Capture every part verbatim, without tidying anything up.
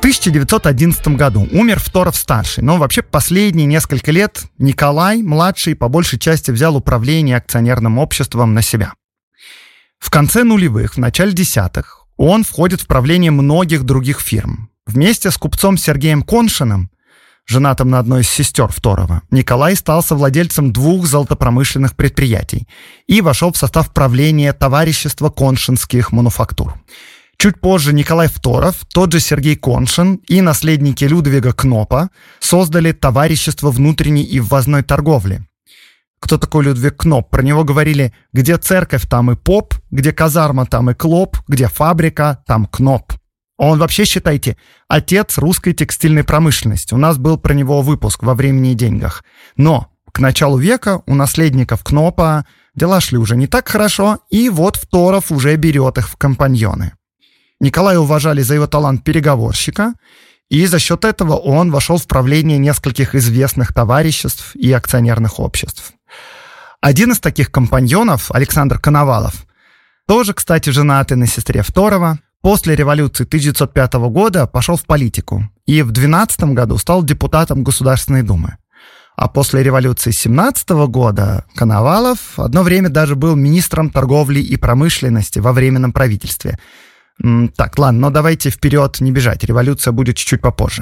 тысяча девятьсот одиннадцатом году умер Фторов-старший, но вообще последние несколько лет Николай-младший по большей части взял управление акционерным обществом на себя. В конце нулевых, в начале десятых, он входит в правление многих других фирм. Вместе с купцом Сергеем Коншиным, женатым на одной из сестер Фторова, Николай стал совладельцем двух золотопромышленных предприятий и вошел в состав правления товарищества коншинских мануфактур. Чуть позже Николай Фторов, тот же Сергей Коншин и наследники Людвига Кнопа создали товарищество внутренней и ввозной торговли. Кто такой Людвиг Кноп? Про него говорили: где церковь, там и поп, где казарма, там и клоп, где фабрика, там Кноп. Он вообще, считайте, отец русской текстильной промышленности. У нас был про него выпуск во «Времени и деньгах». Но к началу века у наследников Кнопа дела шли уже не так хорошо, и вот Фторов уже берет их в компаньоны. Николая уважали за его талант переговорщика, и за счет этого он вошел в правление нескольких известных товариществ и акционерных обществ. Один из таких компаньонов, Александр Коновалов, тоже, кстати, женатый на сестре Фторова, после революции тысяча девятьсот пятого года пошел в политику и в двенадцатом году стал депутатом Государственной Думы. А после революции семнадцатого года Коновалов одно время даже был министром торговли и промышленности во Временном правительстве. Так, ладно, но давайте вперед не бежать, революция будет чуть-чуть попозже.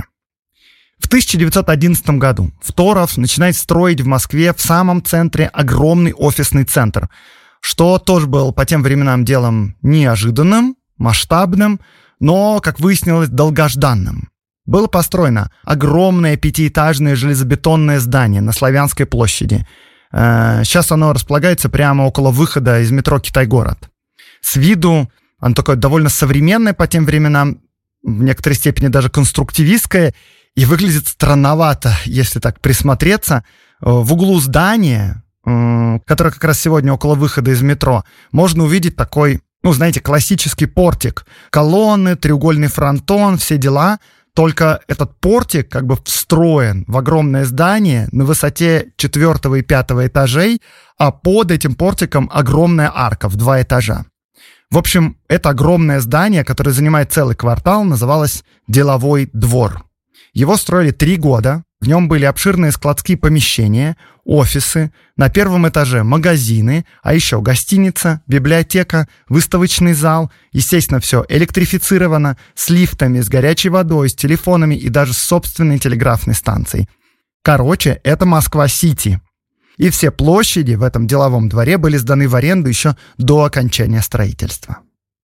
В тысяча девятьсот одиннадцатом году Фторов начинает строить в Москве в самом центре огромный офисный центр, что тоже было по тем временам делом неожиданным, масштабным, но, как выяснилось, долгожданным. Было построено огромное пятиэтажное железобетонное здание на Славянской площади. Сейчас оно располагается прямо около выхода из метро Китай-город. С виду оно такое довольно современное по тем временам, в некоторой степени даже конструктивистское, и выглядит странновато, если так присмотреться. В углу здания, которое как раз сегодня около выхода из метро, можно увидеть такой, ну, знаете, классический портик. Колонны, треугольный фронтон, все дела. Только этот портик как бы встроен в огромное здание на высоте четвертого и пятого этажей, а под этим портиком огромная арка в два этажа. В общем, это огромное здание, которое занимает целый квартал, называлось «Деловой двор». Его строили три года, в нем были обширные складские помещения, офисы, на первом этаже магазины, а еще гостиница, библиотека, выставочный зал, естественно, все электрифицировано, с лифтами, с горячей водой, с телефонами и даже с собственной телеграфной станцией. Короче, это Москва-Сити. И все площади в этом деловом дворе были сданы в аренду еще до окончания строительства.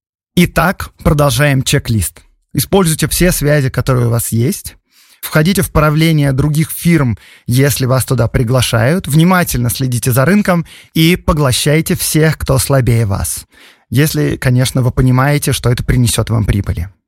Итак, продолжаем чек-лист. Используйте все связи, которые у вас есть. Входите в правление других фирм, если вас туда приглашают. Внимательно следите за рынком и поглощайте всех, кто слабее вас. Если, конечно, вы понимаете, что это принесет вам прибыли.